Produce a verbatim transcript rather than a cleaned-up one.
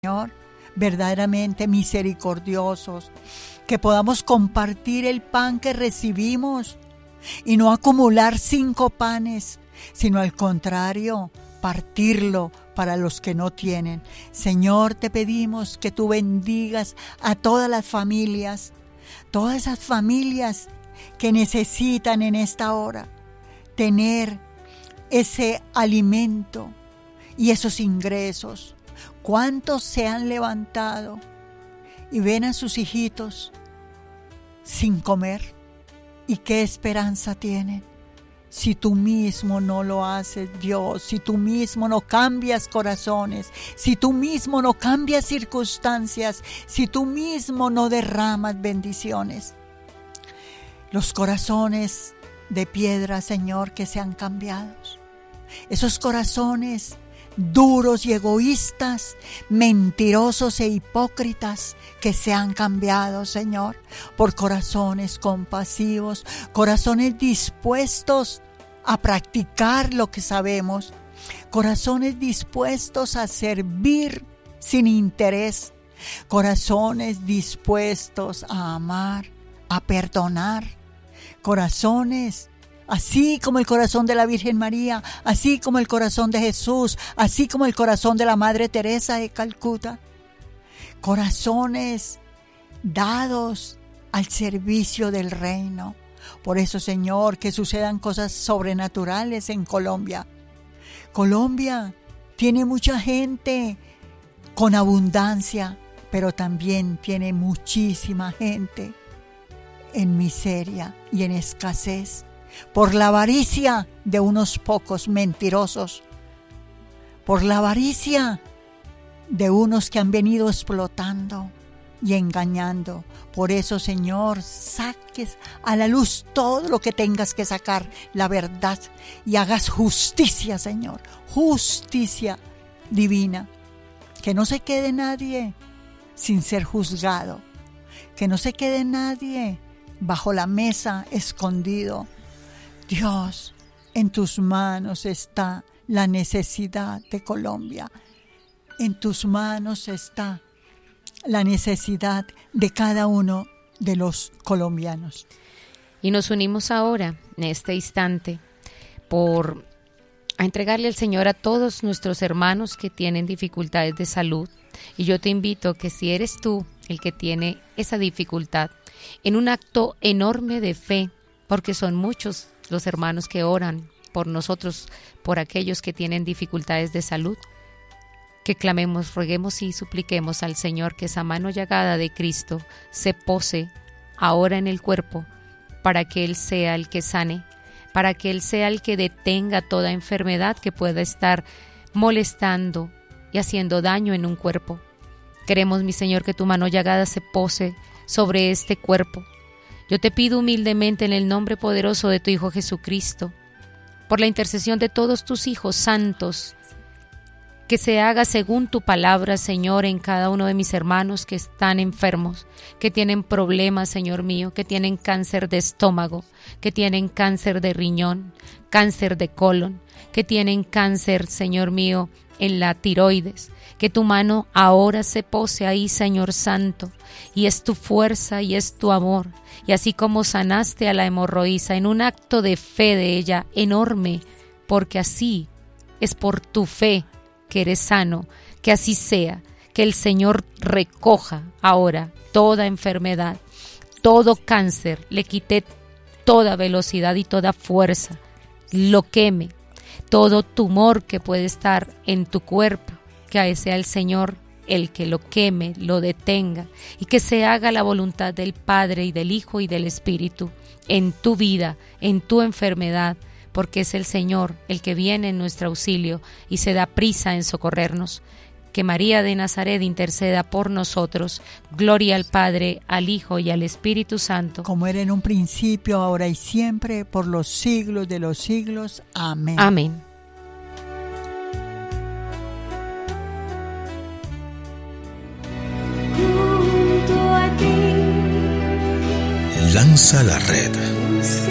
Señor, verdaderamente misericordiosos, que podamos compartir el pan que recibimos y no acumular cinco panes, sino al contrario, partirlo para los que no tienen. Señor, te pedimos que tú bendigas a todas las familias, todas esas familias que necesitan en esta hora tener ese alimento y esos ingresos. ¿Cuántos se han levantado y ven a sus hijitos sin comer? ¿Y qué esperanza tienen? Si tú mismo no lo haces, Dios, si tú mismo no cambias corazones, si tú mismo no cambias circunstancias, si tú mismo no derramas bendiciones. Los corazones de piedra, Señor, que sean cambiados. Esos corazones duros y egoístas, mentirosos e hipócritas, que sean cambiados, Señor, por corazones compasivos, corazones dispuestos a practicar lo que sabemos, corazones dispuestos a servir sin interés, corazones dispuestos a amar, a perdonar, corazones así como el corazón de la Virgen María, así como el corazón de Jesús, así como el corazón de la Madre Teresa de Calcuta. Corazones dados al servicio del reino. Por eso, Señor, que sucedan cosas sobrenaturales en Colombia. Colombia tiene mucha gente con abundancia, pero también tiene muchísima gente en miseria y en escasez. Por la avaricia de unos pocos mentirosos, por la avaricia de unos que han venido explotando y engañando. Por eso, Señor, saques a la luz todo lo que tengas que sacar, la verdad, y hagas justicia, Señor, justicia divina. Que no se quede nadie sin ser juzgado, que no se quede nadie bajo la mesa escondido. Dios, en tus manos está la necesidad de Colombia. En tus manos está la necesidad de cada uno de los colombianos. Y nos unimos ahora, en este instante, por a entregarle al Señor a todos nuestros hermanos que tienen dificultades de salud. Y yo te invito que si eres tú el que tiene esa dificultad, en un acto enorme de fe, porque son muchos los hermanos que oran por nosotros, por aquellos que tienen dificultades de salud, que clamemos, roguemos y supliquemos al Señor que esa mano llagada de Cristo se pose ahora en el cuerpo, para que Él sea el que sane, para que Él sea el que detenga toda enfermedad que pueda estar molestando y haciendo daño en un cuerpo. Queremos, mi Señor, que tu mano llagada se pose sobre este cuerpo. Yo te pido humildemente en el nombre poderoso de tu Hijo Jesucristo, por la intercesión de todos tus hijos santos, que se haga según tu palabra, Señor, en cada uno de mis hermanos que están enfermos, que tienen problemas, Señor mío, que tienen cáncer de estómago, que tienen cáncer de riñón, cáncer de colon, que tienen cáncer, Señor mío, en la tiroides. Que tu mano ahora se pose ahí, Señor Santo, y es tu fuerza y es tu amor. Y así como sanaste a la hemorroísa en un acto de fe de ella enorme, porque así es por tu fe que eres sano, que así sea, que el Señor recoja ahora toda enfermedad, todo cáncer, le quite toda velocidad y toda fuerza, lo queme, todo tumor que puede estar en tu cuerpo, que sea el Señor el que lo queme, lo detenga, y que se haga la voluntad del Padre y del Hijo y del Espíritu en tu vida, en tu enfermedad, porque es el Señor el que viene en nuestro auxilio y se da prisa en socorrernos. Que María de Nazaret interceda por nosotros. Gloria al Padre, al Hijo y al Espíritu Santo, como era en un principio, ahora y siempre, por los siglos de los siglos. Amén. Amén. Lanza la red.